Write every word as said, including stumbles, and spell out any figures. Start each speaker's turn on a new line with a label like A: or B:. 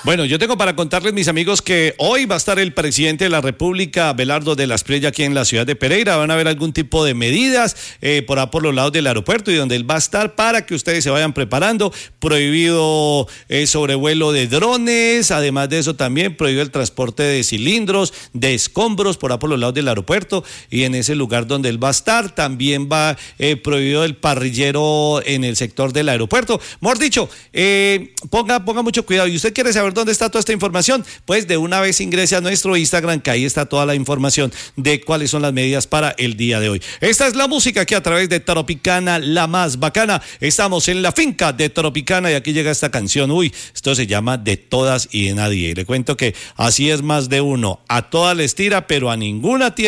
A: Bueno, yo tengo para contarles, mis amigos, que hoy va a estar el presidente de la República, Abelardo de la Espriella, aquí en la ciudad de Pereira. Van a haber algún tipo de medidas eh, por ahí por los lados del aeropuerto y donde él va a estar para que ustedes se vayan preparando. Prohibido eh, sobrevuelo de drones, además de eso también prohibido el transporte de cilindros, de escombros por ahí por los lados del aeropuerto, y en ese lugar donde él va a estar también va eh, prohibido el parrillero en el sector del aeropuerto. Mejor dicho, eh, ponga, ponga mucho cuidado. Y usted quiere saber dónde está toda esta información, pues de una vez ingrese a nuestro Instagram, que ahí está toda la información de cuáles son las medidas para el día de hoy. Esta es la música aquí a través de Tropicana, la más bacana. Estamos en la finca de Tropicana y aquí llega esta canción. Uy, esto se llama De Todas y de Nadie. Y le cuento que así es más de uno. A todas les tira, pero a ninguna tira.